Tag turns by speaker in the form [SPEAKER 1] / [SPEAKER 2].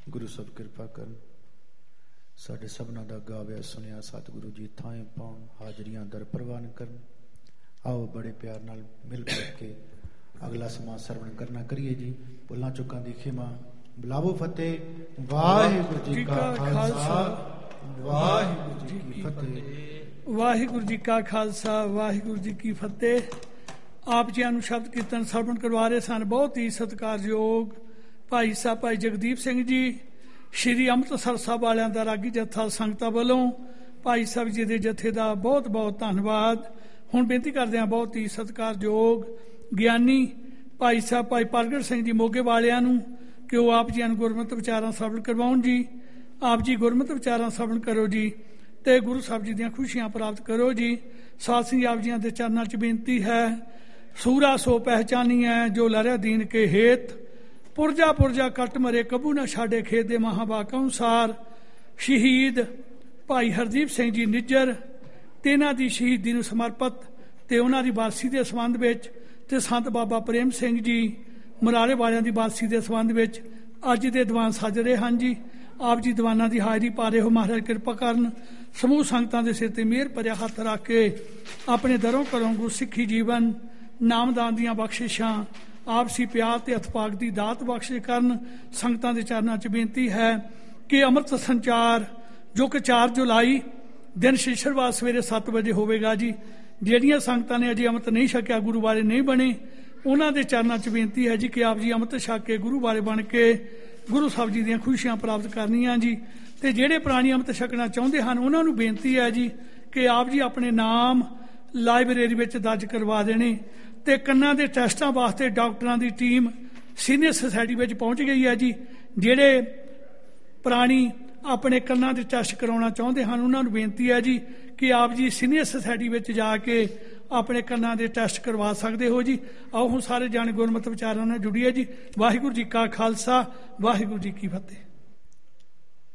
[SPEAKER 1] गुरु सब कृपा कर साढ़े सबना दा गावे सुनिया सतगुरु जी थाएं पाउन हाजरियां दर प्रवान कर। आओ बड़े प्यार नाल मिल के अगला समा सरवण करना करिए जी। भुल्लां चुकां दी खिमा बुलावो फतेह। वाहिगुरु जी का खालसा वाहिगुरु जी की फतेह।
[SPEAKER 2] वाहिगुरु जी का खालसा वाहिगुरु जी की फतेह। आप जी ਨੂੰ ਸ਼ਬਦ ਕੀਰਤਨ ਸਰਵਣ ਕਰਵਾ ਰਹੇ ਸਨ ਬਹੁਤ ਹੀ ਸਤਿਕਾਰਯੋਗ ਭਾਈ ਸਾਹਿਬ ਭਾਈ ਜਗਦੀਪ ਸਿੰਘ ਜੀ ਸ਼੍ਰੀ ਅੰਮ੍ਰਿਤਸਰ ਸਾਹਿਬ ਵਾਲਿਆਂ ਦਾ ਰਾਗੀ ਜੱਥਾ ਸੰਗਤਾਂ ਵੱਲੋਂ ਭਾਈ ਸਾਹਿਬ ਜੀ ਦੇ ਜਥੇ ਦਾ ਬਹੁਤ ਬਹੁਤ ਧੰਨਵਾਦ। ਹੁਣ ਬੇਨਤੀ ਕਰਦੇ ਹਾਂ ਬਹੁਤ ਹੀ ਸਤਿਕਾਰਯੋਗ ਗਿਆਨੀ ਭਾਈ ਸਾਹਿਬ ਭਾਈ ਪ੍ਰਗਟ ਸਿੰਘ ਜੀ ਮੋਗੇ ਵਾਲਿਆਂ ਨੂੰ ਕਿ ਉਹ ਆਪ ਜੀ ਨੂੰ ਗੁਰਮਤਿ ਵਿਚਾਰਾਂ ਸਰਵਣ ਕਰਵਾਉਣ ਜੀ। ਆਪ ਜੀ ਗੁਰਮਤਿ ਵਿਚਾਰਾਂ ਸਰਵਣ ਕਰੋ ਜੀ ਤੇ ਗੁਰੂ ਸਾਹਿਬ ਜੀ ਦੀਆਂ ਖੁਸ਼ੀਆਂ ਪ੍ਰਾਪਤ ਕਰੋ ਜੀ। ਸਾਧ ਸਿੰਘ ਆਪ ਜੀਆਂ ਦੇ ਚਰਨਾਂ 'ਚ ਬੇਨਤੀ ਹੈ। सूरा सो पहचानी है जो लहरा दीन के हेत पुरजा पुरजा कट मरे कबू न छाड़े खेत दे महावाक अनुसार शहीद भाई हरदीप सिंह जी निज्जर ते इन्हां दी शहीदी नूं समर्पित ते उन्हां दी वारसी दे संबंध विच ते संत बाबा प्रेम सिंह जी मरारे वालियां दी वारसी दे संबंध विच अज दे दीवान सज रहे हैं जी। आप जी दीवानां दी हाज़री पा रहे हो। महाराज किरपा करन समूह संगतां दे सिर ते मेहर भरिया हथ रख के अपने दरों घरों गुरसिੱਖੀ जीवन नामदान दियां बख्शिशां आपसी प्यार ते अतपाक दी दात बख्शिश करन। संगतां दे चरनां 'च बेनती है कि अमृत संचार जो कि 4 जुलाई दिन शिशरवार सवेरे 7 बजे होवेगा जी। ਜਿਹੜੀਆਂ संगतां ने अजे अमृत नहीं छकिया गुरु वाले नहीं बने उन्हां दे चरनां 'च बेनती है जी कि आप जी अमृत छक के गुरु वाले बन के गुरु साहब जी दियां खुशियां प्राप्त करनियां जी। ते ਜਿਹੜੇ प्राणी अमृत छकना चाहुंदे हन उन्हां नूं बेनती है जी कि आप जी अपने नाम लाइब्रेरी विच दर्ज करवा देने ते कन्नां दे टैस्टां वास्ते डॉक्टरां दी टीम सीनियर सोसाइटी विच पहुंच गई है जी। ਜਿਹੜੇ प्राणी अपने कन्नां दे टैस्ट कराउणा चाहुंदे हन उन्हां नूं बेनती है जी कि आप जी सीनियर सोसाइटी विच जाके अपने कन्नां दे टैस्ट करवा सकदे हो जी। आओ हुण सारे जाने गुरमतਿ विचारां नाल जुड़िए जी। वाहिगुरू जी का खालसा वाहिगुरू जी की फतेह।